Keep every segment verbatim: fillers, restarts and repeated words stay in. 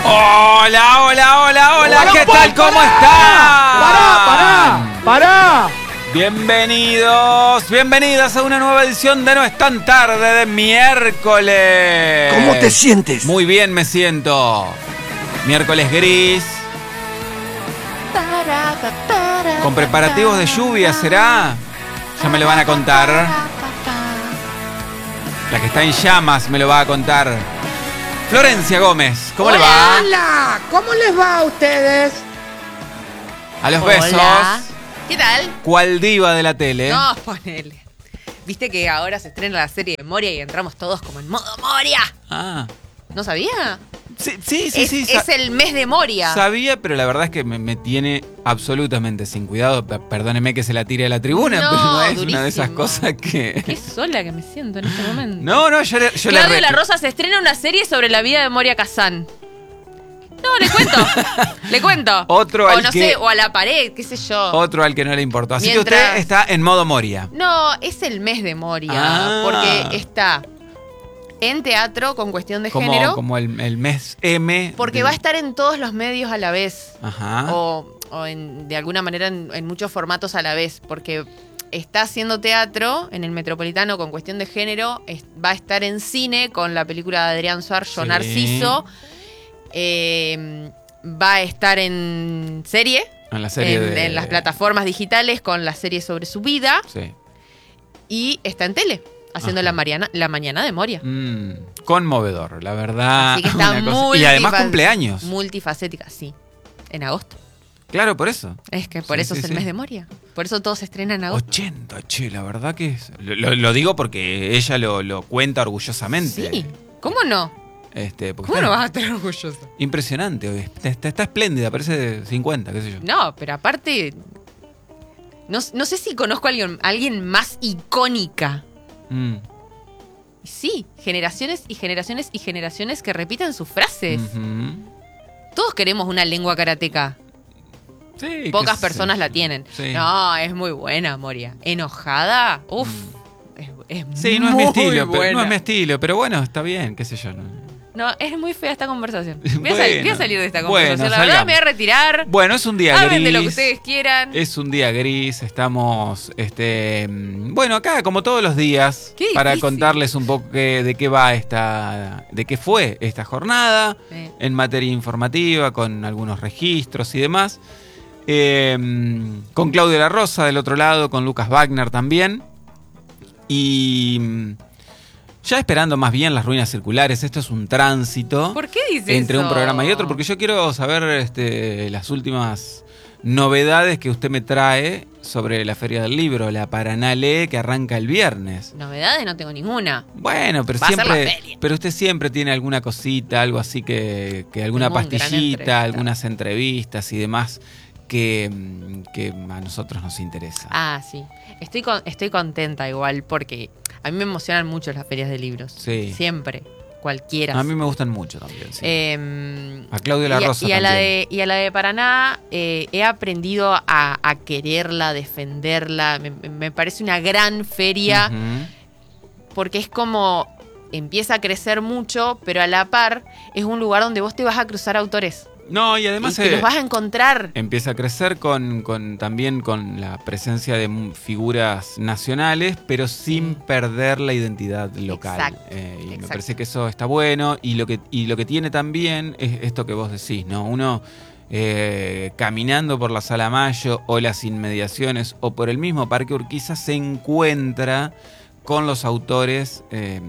Hola, hola, hola, hola, ¿qué tal? ¿Cómo están? ¡Pará, pará, pará! Bienvenidos, bienvenidas a una nueva edición de No es tan tarde de miércoles. ¿Cómo te sientes? Muy bien me siento. Miércoles gris. Con preparativos de lluvia, ¿será? Ya me lo van a contar. La que está en llamas me lo va a contar Florencia Gómez. ¿Cómo Hola. le va? Hola, ¿cómo les va a ustedes? A los besos. Hola. ¿Qué tal? ¿Cuál diva de la tele? No, ponele. Viste que ahora se estrena la serie de Moria y entramos todos como en modo Moria. Ah. ¿No sabía? Sí, sí, sí. es, sí es el mes de Moria. Sabía, pero la verdad es que me, me tiene absolutamente sin cuidado. P- Perdóneme que se la tire a la tribuna, No, pero no es durísimo. una de esas cosas que... Qué sola que me siento en este momento. No, no, yo le... Yo Claudio le La Rosa se estrena una serie sobre la vida de Moria Kazan. No, le cuento. le cuento. Otro o al no que- sé, o a la pared, qué sé yo. Otro al que no le importó. Así Mientras- que usted está en modo Moria. No, es el mes de Moria. Ah. Porque está en teatro con cuestión de Como, género. como el, el mes M. Porque de- va a estar en todos los medios a la vez. Ajá. O, o en- de alguna manera en, en muchos formatos a la vez. Porque está haciendo teatro en el Metropolitano con cuestión de género. Es- va a estar en cine con la película de Adrián Suar, Yo Sí. Narciso. Eh, va a estar en serie. En la serie en, de... en las plataformas digitales con la serie sobre su vida. Sí. Y está en tele. Haciendo Ajá. la, Mariana, la mañana de Moria. Mm, conmovedor, la verdad. Así que está una cosa- multifa- Y además cumpleaños. Multifacética, sí. En agosto. Claro, por eso. Es que por Sí, eso sí, es el sí. mes de Moria. Por eso todo se estrena en agosto. ochenta, che, la verdad que es... Lo, lo- lo digo porque ella lo, lo cuenta orgullosamente. Sí. ¿Cómo no? Este, porque ¿Cómo está no vas a estar orgulloso? impresionante hoy. Está, está- está espléndida, parece de cincuenta, qué sé yo. No, pero aparte. No, no sé si conozco a alguien, a alguien más icónica. Mm. Y sí, generaciones y generaciones y generaciones que repiten sus frases. Ujú. Todos queremos una lengua karateca. Sí, Pocas qué sé personas yo. la tienen. Sí. No, es muy buena, Moria. Enojada, uff. Es, es Sí, no es muy mi estilo, pero, no buena. es mi estilo, pero bueno, está bien, qué sé yo. ¿no? No, es muy fea esta conversación. Voy, a, Bueno. sal- voy a salir de esta Bueno, conversación. La salgamos. verdad me voy a retirar. Bueno, es un día Hablen gris. de lo que ustedes quieran. Es un día gris, estamos, este, mm, bueno, acá como todos los días, Qué para difícil. contarles un poco que- de qué va esta, de qué fue esta jornada, Sí. en materia informativa, con algunos registros y demás. Eh, mm, con Claudio La Rosa del otro lado, con Lucas Wagner también. Y mm, ya esperando más bien las ruinas circulares, esto es un tránsito ¿Por qué dices entre un eso? programa y otro, porque yo quiero saber este, las últimas novedades que usted me trae sobre la Feria del Libro, la Paraná Lee, que arranca el viernes. Novedades no tengo ninguna. Bueno, pero Va a ser siempre, la feria. pero usted siempre tiene alguna cosita, algo así que, que alguna Tengo un gran pastillita, entrevista. algunas entrevistas y demás que, mm, que a nosotros nos interesa. Ah, sí. Estoy, con- estoy contenta igual porque a mí me emocionan mucho las ferias de libros. Sí. Siempre. Cualquiera. A mí me gustan mucho también. Sí. Eh, A Claudio La y a- Rosa y a, la también. de Y a la de Paraná eh, he aprendido a, a quererla, defenderla. Me, me parece una gran feria Ujú. porque es como empieza a crecer mucho, pero a la par es un lugar donde vos te vas a cruzar autores. No, y además y te eh, los vas a encontrar. empieza a crecer con, con también con la presencia de m- figuras nacionales, pero sin perder la identidad local. Exacto, Eh, y me exacto. parece que eso está bueno. Y lo que, y lo que tiene también es esto que vos decís, ¿no? Uno eh, caminando por la Sala Mayo o las inmediaciones o por el mismo Parque Urquiza se encuentra con los autores. Eh,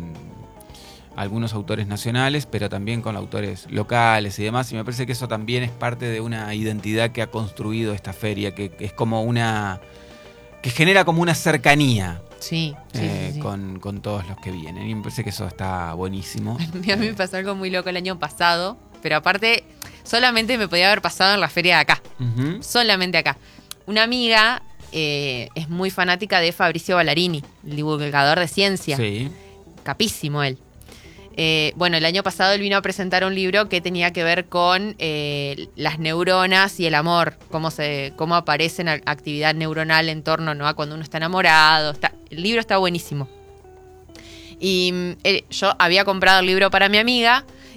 algunos autores nacionales, pero también con autores locales y demás, y me parece que eso también es parte de una identidad que ha construido esta feria, que, que es como una... que genera como una cercanía Sí, sí, eh, sí, sí. Con, con todos los que vienen, y me parece que eso está buenísimo. A mí me pasó algo muy loco el año pasado, pero aparte solamente me podía haber pasado en la feria de acá, Ujú. solamente acá. Una amiga eh, es muy fanática de Fabrizio Ballarini, el divulgador de ciencia, Sí. capísimo él. Eh, bueno, el año pasado él vino a presentar un libro que tenía que ver con eh, las neuronas y el amor, cómo se, cómo aparece la actividad neuronal en torno, ¿no?, a cuando uno está enamorado. Está, el libro está buenísimo. Y mm, eh, yo había comprado el libro para mi amiga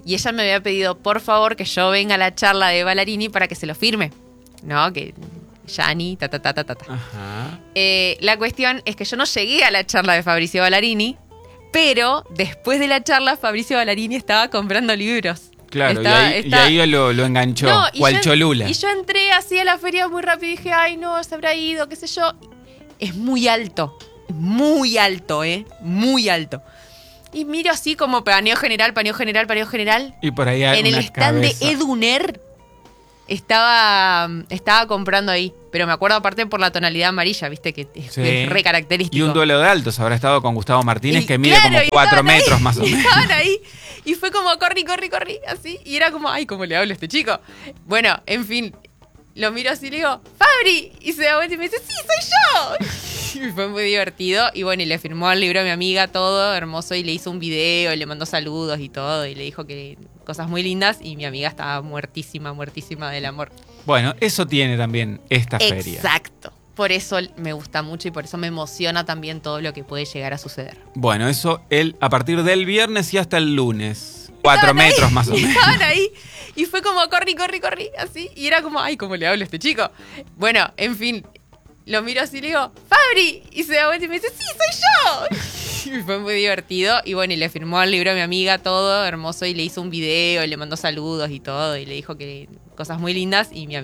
Y ella me había pedido, por favor, que yo venga a la charla de Ballarini para que se lo firme. ¿No? Que Gianni, ta, ta, ta, ta, ta. Ajá. Eh, la cuestión es que yo no llegué a la charla de Fabrizio Ballarini, pero después de la charla Fabrizio Ballarini estaba comprando libros. Claro, Estaba- y ahí, estaba- y ahí lo, lo enganchó, No, y cual yo- Cholula. Y yo entré así a la feria muy rápido y dije, ay no, se habrá ido, qué sé yo. Es muy alto, muy alto, ¿eh? Muy alto. Y miro así como paneo general, paneo general, paneo general. Y por ahí hay En el una stand cabeza. de Eduner estaba, estaba comprando ahí. Pero me acuerdo aparte por la tonalidad amarilla, viste, que es, Sí. es re característico. Y un duelo de altos habrá estado con Gustavo Martínez, Y que mide claro, como y cuatro estaban ahí, metros más o y menos. Estaban ahí. Y fue como corri, corri, corri, así. Y era como, ay, ¿cómo le hablo a este chico? Bueno, en fin. Lo miro así y le digo, ¡Fabri! Y se da vuelta y me dice, ¡sí, soy yo! Y fue muy divertido. Y bueno, y le firmó el libro a mi amiga, todo hermoso. Y le hizo un video, y le mandó saludos y todo. Y le dijo que cosas muy lindas. Y mi amiga estaba muertísima, muertísima del amor. Bueno, eso tiene también esta feria. Exacto. Por eso me gusta mucho y por eso me emociona también todo lo que puede llegar a suceder. Bueno, eso el, a partir del viernes y hasta el lunes. Cuatro Estaban ahí, metros más o y menos. Estaban ahí. Y fue como corri, corri, corri, así. Y era como, ay, ¿cómo le hablo a este chico? Bueno, en fin. Lo miro así y le digo, ¡Fabri! Y se da vuelta y me dice, ¡sí, soy yo! Y fue muy divertido. Y bueno, y le firmó el libro a mi amiga, todo hermoso. Y le hizo un video, y le mandó saludos y todo. Y le dijo que cosas muy lindas. Y mi amiga